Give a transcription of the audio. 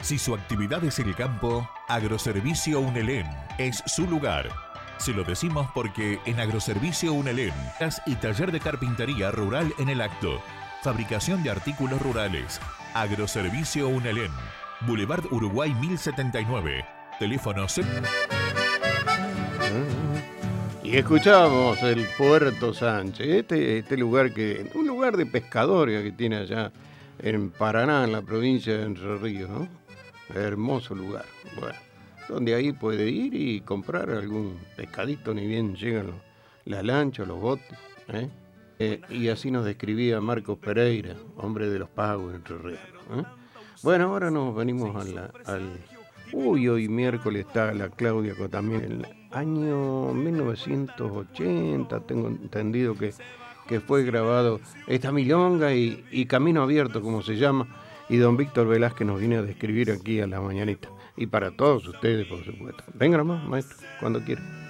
Si su actividad es el campo, Agroservicio Unelén es su lugar. Se lo decimos porque en Agroservicio Unelén y taller de carpintería rural en el acto. Fabricación de artículos rurales. Agroservicio Unelén. Boulevard Uruguay 1079. Teléfono Y escuchamos el Puerto Sánchez, este lugar un lugar de pescadores que tiene allá en Paraná, en la provincia de Entre Ríos, ¿no? Hermoso lugar. Bueno, donde ahí puede ir y comprar algún pescadito, ni bien llegan las lanchas, los botes, y así nos describía Marcos Pereira, hombre de los pagos de Entre Ríos, ¿eh? Bueno, ahora nos venimos hoy miércoles está la Claudia también en el año 1980, tengo entendido que fue grabado esta milonga y Camino Abierto, como se llama, y don Víctor Velázquez nos viene a describir aquí a la mañanita. Y para todos ustedes, por supuesto. Venga nomás, maestro, cuando quiera.